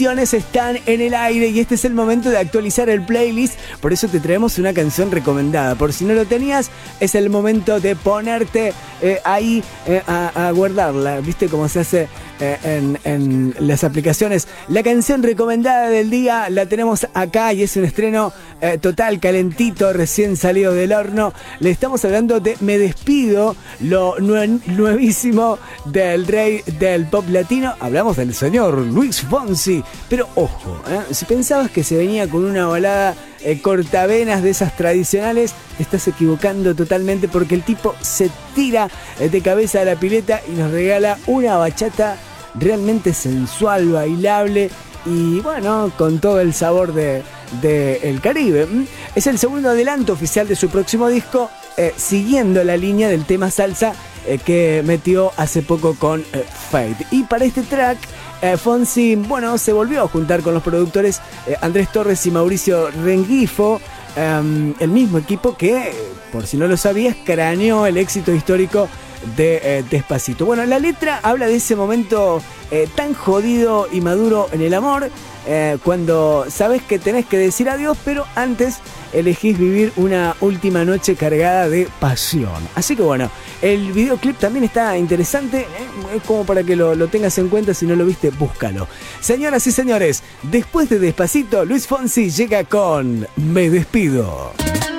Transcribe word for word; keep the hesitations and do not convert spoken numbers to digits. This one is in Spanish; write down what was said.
Están en el aire y este es el momento de actualizar el playlist. Por eso te traemos una canción recomendada. Por si no lo tenías, es el momento de ponerte eh, ahí eh, a, a guardarla. ¿Viste cómo se hace eh, en, en las aplicaciones? La canción recomendada del día la tenemos acá y es un estreno eh, total, calentito, recién salido del horno. Le estamos hablando de Me Despido, lo nue- nuevísimo del rey del pop latino. Hablamos del señor Luis Fonsi. Pero ojo, ¿eh? Si pensabas que se venía con una balada eh, cortavenas de esas tradicionales, te estás equivocando totalmente, porque el tipo se tira eh, de cabeza a la pileta y nos regala una bachata realmente sensual, bailable y bueno, con todo el sabor de, de el Caribe. Es el segundo adelanto oficial de su próximo disco, eh, siguiendo la línea del tema salsa eh, que metió hace poco con eh, Fate. Y para este track, Eh, Fonsi, bueno, se volvió a juntar con los productores eh, Andrés Torres y Mauricio Rengifo, eh, el mismo equipo que, por si no lo sabías, craneó el éxito histórico de eh, Despacito. Bueno, la letra habla de ese momento eh, tan jodido y maduro en el amor, eh, cuando sabes que tenés que decir adiós, pero antes elegís vivir una última noche cargada de pasión. Así que bueno, el videoclip también está interesante, ¿eh? Es como para que lo, lo tengas en cuenta. Si no lo viste, búscalo. Señoras y señores, después de Despacito, Luis Fonsi llega con Me Despido.